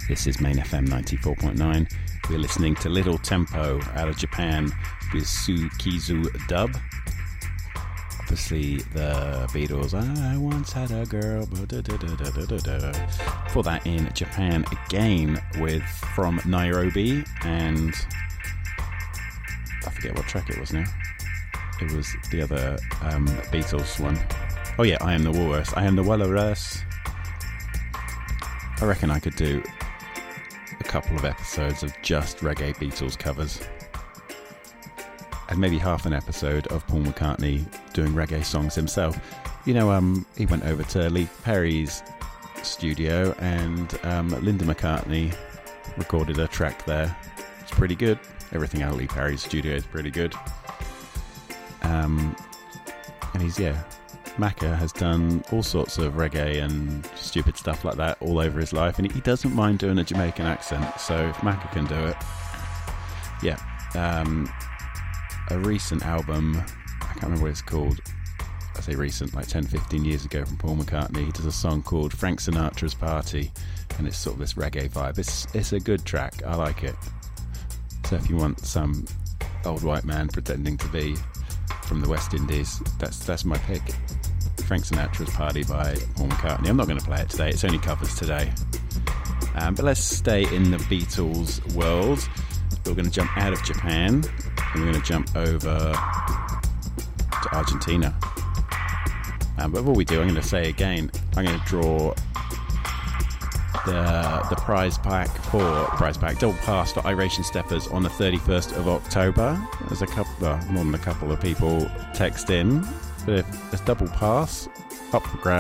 This is Main FM 94.9. We're listening to Little Tempo out of Japan with Sukizu Dub. Obviously, the Beatles, I once had a girl. For that in Japan again with From Nairobi, and I forget what track it was now. It was the other Beatles one. Oh yeah, I Am the Walrus. I Am the Walrus. I reckon I could do a couple of episodes of just reggae Beatles covers. And maybe half an episode of Paul McCartney doing reggae songs himself. You know, he went over to Lee Perry's studio and Linda McCartney recorded a track there. It's pretty good. Everything out of Lee Perry's studio is pretty good. And he's, Macca has done all sorts of reggae and stupid stuff like that all over his life, and he doesn't mind doing a Jamaican accent, so if Macca can do it, a recent album, I can't remember what it's called, I say recent, like 10-15 years ago, from Paul McCartney. He does a song called Frank Sinatra's Party, and it's sort of this reggae vibe. It's a good track, I like it. So if you want some old white man pretending to be from the West Indies, that's my pick. Frank Sinatra's Party by Paul McCartney. I'm not going to play it today, it's only covers today. But let's stay in the Beatles world. We're going to jump out of Japan and we're going to jump over to Argentina. But before we do, I'm going to say again, I'm going to draw the prize pack double pass for Iration Steppers on the 31st of October. There's more than a couple of people text in, but if there's double pass up for grabs